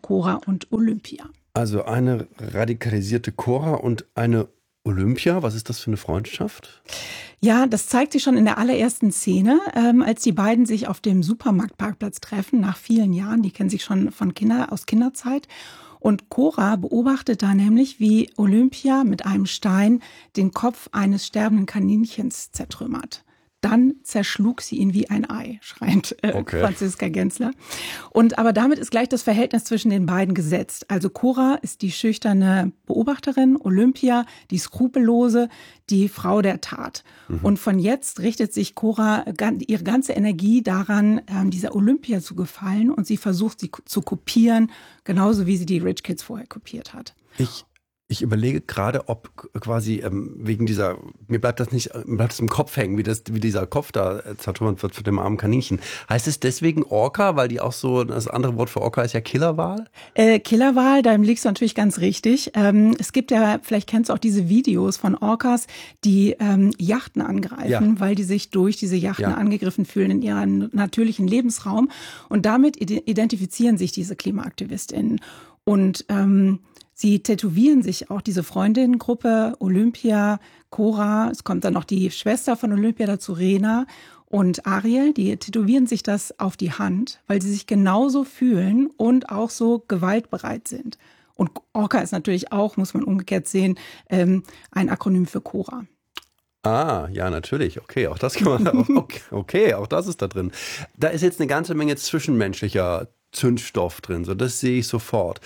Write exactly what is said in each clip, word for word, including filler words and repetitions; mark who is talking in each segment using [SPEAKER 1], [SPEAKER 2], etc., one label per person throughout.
[SPEAKER 1] Cora und Olympia.
[SPEAKER 2] Also eine radikalisierte Cora und eine Olympia, was ist das für eine Freundschaft?
[SPEAKER 1] Ja, das zeigt sich schon in der allerersten Szene, ähm, als die beiden sich auf dem Supermarktparkplatz treffen, nach vielen Jahren. Die kennen sich schon von Kinder, aus Kinderzeit. Und Cora beobachtet da nämlich, wie Olympia mit einem Stein den Kopf eines sterbenden Kaninchens zertrümmert. Dann zerschlug sie ihn wie ein Ei, schreibt äh, okay. Franziska Gensler. Und aber damit ist gleich das Verhältnis zwischen den beiden gesetzt. Also Cora ist die schüchterne Beobachterin, Olympia die skrupellose, die Frau der Tat. Mhm. Und von jetzt richtet sich Cora ihre ganze Energie daran, ähm, dieser Olympia zu gefallen. Und sie versucht, sie zu kopieren, genauso wie sie die Rich Kids vorher kopiert hat.
[SPEAKER 2] Ich Ich überlege gerade, ob quasi ähm, wegen dieser, mir bleibt das nicht, mir bleibt das im Kopf hängen, wie das, wie dieser Kopf da zertrümmert wird von dem armen Kaninchen. Heißt es deswegen Orca, weil die auch so, das andere Wort für Orca ist ja Killerwal?
[SPEAKER 1] Äh, Killerwal, da liegst du natürlich ganz richtig. Ähm, es gibt ja, vielleicht kennst du auch diese Videos von Orcas, die ähm, Yachten angreifen, ja. weil die sich durch diese Yachten ja. angegriffen fühlen in ihrem natürlichen Lebensraum. Und damit identifizieren sich diese KlimaaktivistInnen. Und ähm, sie tätowieren sich auch diese Freundinnengruppe, Olympia, Cora, es kommt dann noch die Schwester von Olympia dazu, Rena und Ariel, die tätowieren sich das auf die Hand, weil sie sich genauso fühlen und auch so gewaltbereit sind. Und Orca ist natürlich auch, muss man umgekehrt sehen, ähm, ein Akronym für Cora.
[SPEAKER 2] Ah, ja, natürlich. Okay, auch das kann man, auch, okay, okay, auch das ist da drin. Da ist jetzt eine ganze Menge zwischenmenschlicher Zündstoff drin, so das sehe ich sofort.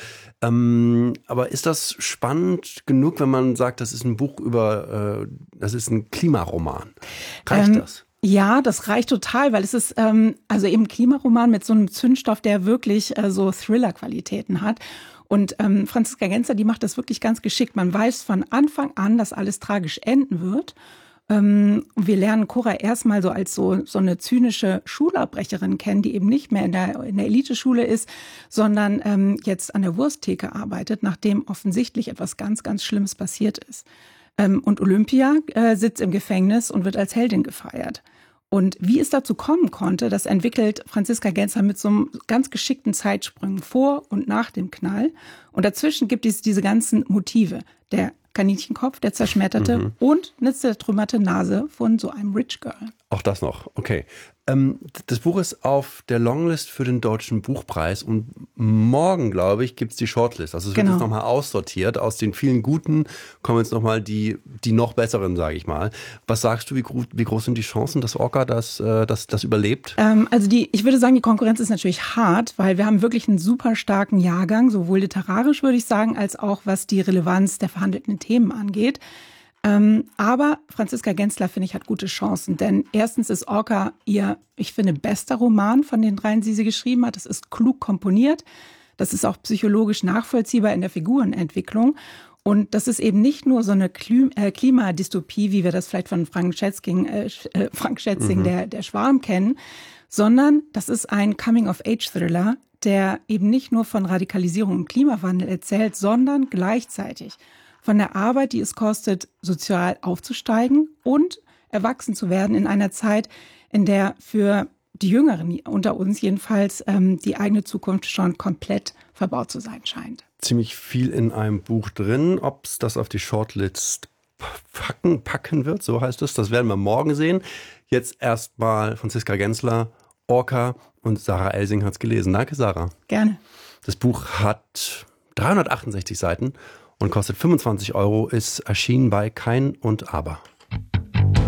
[SPEAKER 2] Ähm, aber ist das spannend genug, wenn man sagt, das ist ein Buch über, äh, das ist ein Klimaroman? Reicht ähm, das?
[SPEAKER 1] Ja, das reicht total, weil es ist ähm, also eben Klimaroman mit so einem Zündstoff, der wirklich äh, so Thriller-Qualitäten hat. Und ähm, Franziska Gensler, die macht das wirklich ganz geschickt. Man weiß von Anfang an, dass alles tragisch enden wird. Ähm, wir lernen Cora erstmal so als so, so eine zynische Schulabbrecherin kennen, die eben nicht mehr in der, in der Eliteschule ist, sondern ähm, jetzt an der Wursttheke arbeitet, nachdem offensichtlich etwas ganz, ganz Schlimmes passiert ist. Ähm, und Olympia äh, sitzt im Gefängnis und wird als Heldin gefeiert. Und wie es dazu kommen konnte, das entwickelt Franziska Gensler mit so einem ganz geschickten Zeitsprüngen vor und nach dem Knall. Und dazwischen gibt es diese ganzen Motive. Der Kaninchenkopf, der zerschmetterte mhm. und eine zertrümmerte Nase von so einem Rich Girl.
[SPEAKER 2] Auch das noch, okay. Ähm, das Buch ist auf der Longlist für den Deutschen Buchpreis und morgen, glaube ich, gibt es die Shortlist. Also es wird
[SPEAKER 1] genau.
[SPEAKER 2] jetzt nochmal aussortiert. Aus den vielen guten kommen jetzt nochmal die, die noch besseren, sage ich mal. Was sagst du, wie, wie groß sind die Chancen, dass Orca das, äh, das, das überlebt?
[SPEAKER 1] Ähm, also die, ich würde sagen, die Konkurrenz ist natürlich hart, weil wir haben wirklich einen super starken Jahrgang, sowohl literarisch, würde ich sagen, als auch was die Relevanz der verhandelten Themen angeht. Ähm, aber Franziska Gensler, finde ich, hat gute Chancen, denn erstens ist Orca ihr, ich finde, bester Roman von den dreien, die sie geschrieben hat. Das ist klug komponiert, das ist auch psychologisch nachvollziehbar in der Figurenentwicklung und das ist eben nicht nur so eine Klim- äh, Klimadystopie, wie wir das vielleicht von Frank Schätzing, äh, äh, Frank Schätzing mhm. der, der Schwarm kennen, sondern das ist ein Coming-of-Age-Thriller, der eben nicht nur von Radikalisierung und Klimawandel erzählt, sondern gleichzeitig von der Arbeit, die es kostet, sozial aufzusteigen und erwachsen zu werden in einer Zeit, in der für die Jüngeren unter uns jedenfalls ähm, die eigene Zukunft schon komplett verbaut zu sein scheint.
[SPEAKER 2] Ziemlich viel in einem Buch drin. Ob es das auf die Shortlist packen, packen wird, so heißt es, das werden wir morgen sehen. Jetzt erstmal Franziska Gensler, Orca und Sarah Elsing hat es gelesen. Danke, Sarah.
[SPEAKER 1] Gerne.
[SPEAKER 2] Das Buch hat dreihundertachtundsechzig Seiten und kostet fünfundzwanzig Euro, ist erschienen bei Kein und Aber.